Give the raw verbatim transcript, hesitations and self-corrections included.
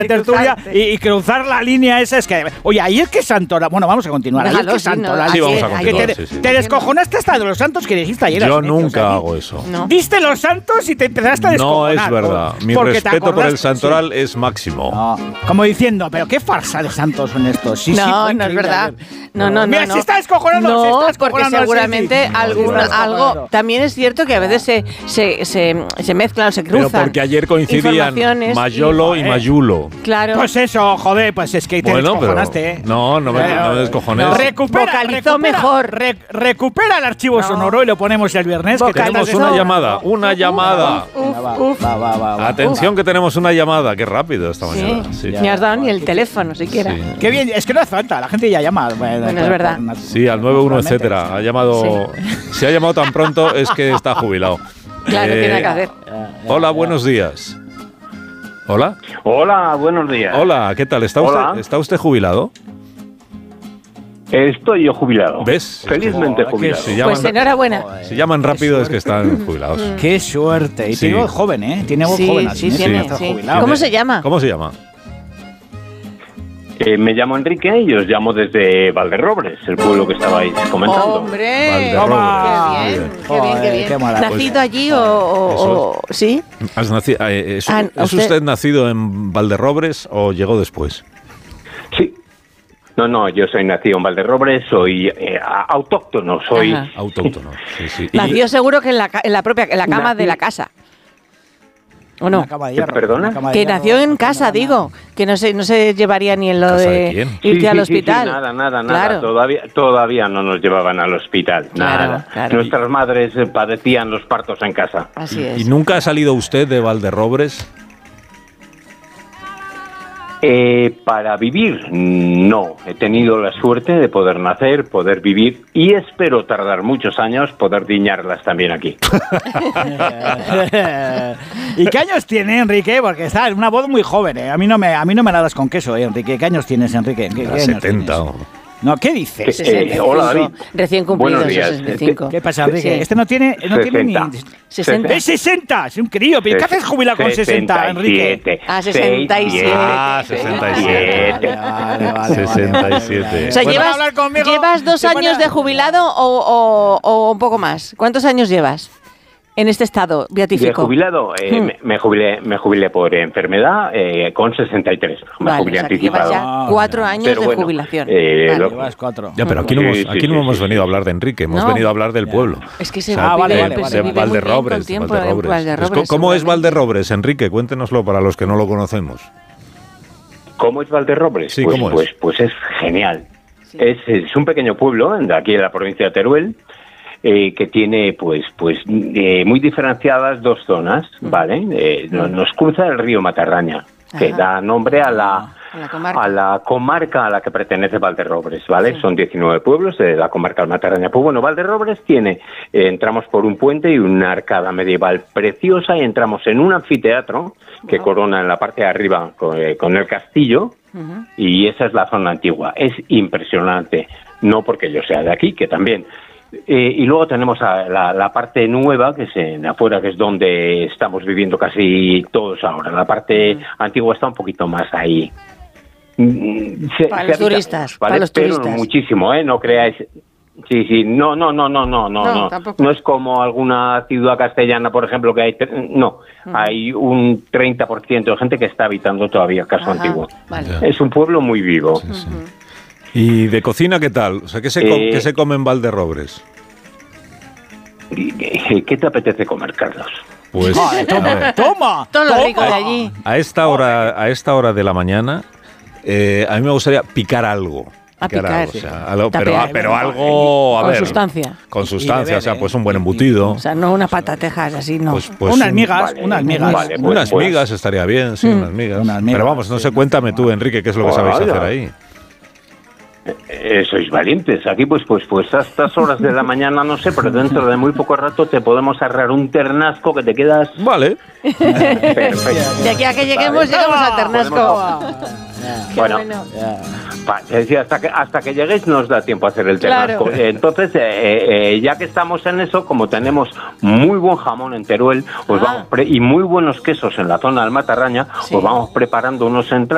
tertulia y, y cruzar la línea esa es que... Oye, ayer que Santoral... Bueno, vamos a continuar. Ayer Déjalo, que sí, no, Santoral... ayer, Sí, vamos a continuar. Te, sí, sí. te descojonaste hasta de los santos que dijiste ayer. Yo Asmeti, nunca o sea, hago eso. No. Diste los santos y te empezaste a No descojonar. es verdad. Mi porque te respeto por el acordaste- Santoral sí. es máximo. No, como diciendo, pero qué farsa de santos son estos. Sí, sí, No, fue no es increíble verdad. ayer. No, no, no. Mira, no. se está descojonando. No, se está porque descojonando, seguramente sí, sí. algún, Se está algo... descojonando. También es cierto que a veces se, se, se, se mezclan o se Pero cruzan porque ayer coincidían informaciones Mayolo y, y- Mayulo. Claro. Pues eso, joder, pues es que te Bueno, pero... descojonaste, ¿eh? No, no me, no me descojones. No. Recupera, Vocalizó recupera, mejor. re- recupera el archivo No. sonoro y lo ponemos el viernes. Que Vocalizó. Tenemos estás una descojonando. llamada, una llamada. Venga, va, Uf, va, va, va, va. Atención que tenemos una llamada. Qué rápido esta Sí, mañana. Sí, ni has dado ni el teléfono siquiera. Sí. Qué bien, es que no hace falta, la gente ya llama. Bueno, Bueno, es verdad. Sí, al nueve uno, Naturalmente. etcétera. Ha llamado. Si ha llamado tan pronto es que está jubilado. Claro, Eh, tiene que hacer. Hola, buenos días. Hola. Hola, buenos días. Hola, ¿qué tal? ¿Está Hola. usted, ¿está usted jubilado? Estoy yo jubilado. ¿Ves? Felizmente Oh, qué jubilado. Se llaman, Pues enhorabuena. si llaman rápido es que están jubilados. Qué suerte. Y Sí. tiene voz joven, ¿eh? Tiene voz Sí, joven. sí, así, tiene, está sí. jubilado. ¿Cómo se llama? ¿Cómo se llama? Eh, me llamo Enrique y os llamo desde Valderrobres, el pueblo que estabais comentando. ¡Hombre! Valderrobres. ¡Qué bien! Muy bien. ¡Qué bien, qué Joder, bien! qué maravilla. ¿Nacido allí o, o- o- sí? ¿Has nacido, eh, ¿Es, Ah, ¿es usted- usted nacido en Valderrobres o llegó después? Sí. No, no, yo soy nacido en Valderrobres, soy eh, a- autóctono, soy... Ajá. Autóctono. Sí, sí. Y- Nació seguro que en la, ca- en la propia en la cama Nací- de la casa. ¿O no? Una cama de hierro, ¿Perdona? una cama de Que hierro, nació en no casa, nada. digo. Que no se, no se llevaría ni en lo ¿Casa de de quién? irte Sí, al sí, sí, hospital. sí, nada, nada, nada. Claro. Todavía, todavía no nos llevaban al hospital. Claro, nada. claro. Nuestras madres eh, padecían los partos en casa. Así es. ¿Y nunca ha salido usted de Valderrobres? Eh, para vivir, no. He tenido la suerte de poder nacer, poder vivir y espero tardar muchos años poder diñarlas también aquí. ¿Y qué años tiene Enrique? Porque está en una voz muy joven, ¿eh? A mí no me, a mí no me la das con queso, ¿eh, Enrique? ¿Qué años tienes, Enrique? ¿Qué, qué A años setenta. tienes? o- No, ¿qué dices? Eh, sesenta y cinco. hola, David. Recién cumplido, Buenos días. sesenta y cinco. ¿Qué pasa, Enrique? Sí. Este no tiene, no tiene ni... sesenta. sesenta. ¡Es sesenta! ¡Es un crío! ¿Qué haces jubilado con sesenta, Enrique? Ah, sesenta y siete. Ah, sesenta y siete. Vale, vale, sesenta y vale, siete. vale, vale. O sea, Pues ¿llevas, para hablar conmigo, ¿llevas dos se pone años a- de jubilado o, o- o un poco más? ¿Cuántos años llevas en este estado De beatífico? jubilado, eh, Hmm. me, me jubilé, me jubilé por enfermedad eh, con sesenta y tres. Me Vale, jubilé o sea, que llevas anticipado. ya cuatro años Pero de bueno, jubilación. eh, Vale. lo- Llevas cuatro. Ya, pero aquí no Sí, hemos, sí, aquí no sí, hemos sí, venido a sí. hablar de Enrique, hemos No. venido a hablar del Ya. pueblo. Es que se O sea, Ah, vale, vive, vale, pues, vale. se de vive muy bien Valderrobres. con de tiempo en Valderrobres. Valderrobres, Pues, ¿Cómo es seguramente. Valderrobres, Enrique? Cuéntenoslo para los que no lo conocemos. ¿Cómo es Valderrobres? Sí, pues, ¿cómo es? pues, pues es genial. Es, es un pequeño pueblo de aquí en la provincia de Teruel eh, que tiene pues pues eh, muy diferenciadas dos zonas, ¿vale? Eh, no- nos cruza el río Matarraña, que Ajá. da nombre a la A la comarca. a la comarca a la que pertenece Valderrobres, ¿vale? Son diecinueve pueblos de la comarca del Matarraña. Pues bueno, Valderrobres tiene, eh, entramos por un puente y una arcada medieval preciosa y entramos en un anfiteatro que Wow. corona en la parte de arriba con, eh, con el castillo. Ujú. Y esa es la zona antigua. Es impresionante. No porque yo sea de aquí, que también. Eh, y luego tenemos a la, la parte nueva, que es en afuera, que es donde estamos viviendo casi todos ahora. La parte antigua está un poquito más ahí. Mm, se- Para se los habita, turistas, ¿vale? para los Pero turistas. muchísimo, ¿eh? No creáis... Sí, sí, no, no, no, no, no, no, No, no. tampoco. No es como alguna ciudad castellana, por ejemplo, que hay... tre- No, hay un treinta por ciento de gente que está habitando todavía Casco Ajá, Antiguo. vale. Ya. Es un pueblo muy vivo. Sí, sí. ¿Y de cocina qué tal? O sea, ¿qué se, co- Eh, qué se come en Valderrobres? ¿Qué qué te apetece comer, Carlos? Pues Joder, a toma, ver, toma, Todo lo toma. rico de allí. a esta hora, a esta hora de la mañana, eh, a mí me gustaría picar algo. A picar. algo, o sea, algo- pero, Tapear. pero algo, a Con ver, sustancia. con Y sustancia, beber, o sea, ¿eh? pues un buen Y- embutido. O sea, no unas patatejas así, no. Pues, pues unas un- migas, vale, unas migas. vale, pues, unas pues. migas estaría bien, sí, Mm. unas migas. Unas migas, Pero vamos, no sí, sé, cuéntame tú, Enrique, qué es lo que sabéis Vaya. hacer ahí. Eh, sois valientes. Aquí, pues, pues, pues, a estas horas de la mañana, no sé, pero dentro de muy poco rato te podemos arreglar un ternasco que te quedas Vale. perfecto. De aquí a que lleguemos, llegamos al Ternasco. Qué Bueno, bueno. Pa- es decir, hasta que hasta que lleguéis nos da tiempo a hacer el Claro. ternasco. Eh, Entonces, eh, eh, eh, ya que estamos en eso, como tenemos muy buen jamón en Teruel, pues Ah. vamos pre- y muy buenos quesos en la zona del Matarraña, Sí. pues vamos preparando unos entradas.